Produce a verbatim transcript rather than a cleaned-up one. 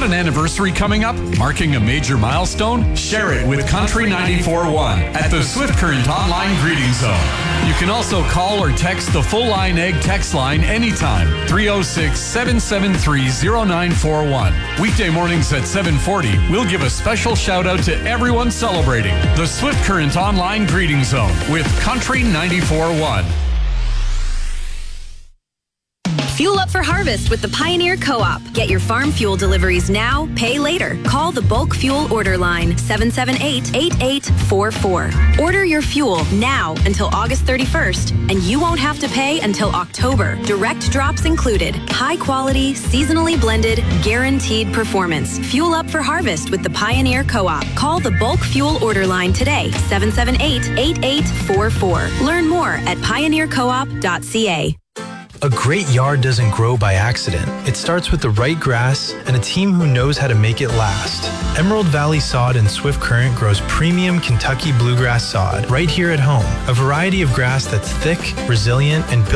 an anniversary coming up? Marking a major milestone? Share it with Country ninety-four point one at the Swift Current Online Greeting Zone. You can also call or text the Full Line Egg text line anytime, three oh six, seven seven three, oh nine four one. Weekday mornings at seven forty, we'll give a special shout out to everyone celebrating the Swift Current Online Greeting Zone with Country ninety-four point one. Fuel up for harvest with the Pioneer Co-op. Get your farm fuel deliveries now, pay later. Call the bulk fuel order line, seven seven eight, eight eight four four. Order your fuel now until August thirty-first, and you won't have to pay until October. Direct drops included. High quality, seasonally blended, guaranteed performance. Fuel up for harvest with the Pioneer Co-op. Call the bulk fuel order line today, seven seven eight, eight eight four four. Learn more at pioneer co op dot c a. A great yard doesn't grow by accident. It starts with the right grass and a team who knows how to make it last. Emerald Valley Sod and Swift Current grows premium Kentucky bluegrass sod right here at home. A variety of grass that's thick, resilient, and built